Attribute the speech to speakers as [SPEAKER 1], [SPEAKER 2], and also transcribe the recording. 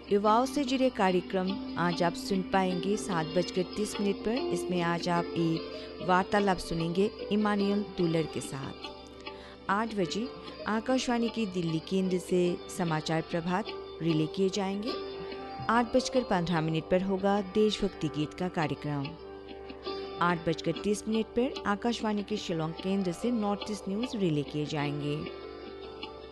[SPEAKER 1] युवाओं से जुड़े कार्यक्रम आज आप सुन पाएंगे 7:30 पर। इसमें आज आप एक वार्तालाप सुनेंगे इमानुएल तुलर के साथ। 8 बजे आकाशवाणी की दिल्ली केंद्र से समाचार प्रभात रिले किए जाएंगे। 8:15 पर होगा देशभक्ति गीत का कार्यक्रम। 8:30 पर आकाशवाणी के शिलोंग केंद्र से नॉर्थ ईस्ट न्यूज रिले किए जाएंगे।